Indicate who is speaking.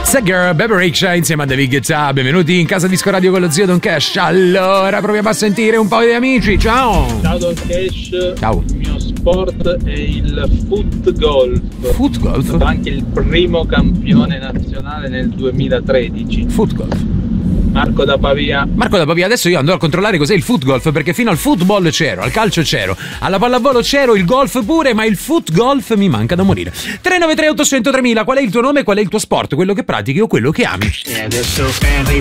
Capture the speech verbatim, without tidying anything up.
Speaker 1: Seger, Beberick insieme a David Guetta. Benvenuti in casa Disco Radio con lo zio Don Cash. Allora, proviamo a sentire un po' di amici. Ciao.
Speaker 2: Ciao Don Cash.
Speaker 1: Ciao.
Speaker 2: Il mio sport è il foot golf.
Speaker 1: Foot golf?
Speaker 2: È stato anche il primo campione nazionale nel duemilatredici.
Speaker 1: Foot golf.
Speaker 2: Marco da Pavia.
Speaker 1: Marco da Pavia, adesso io andrò a controllare cos'è il foot golf, perché fino al football c'ero, al calcio c'ero, alla pallavolo c'ero, il golf pure, ma il foot golf mi manca da morire. tre nove tre otto zero zero tre mila, qual è il tuo nome, qual è il tuo sport, quello che pratichi o quello che ami?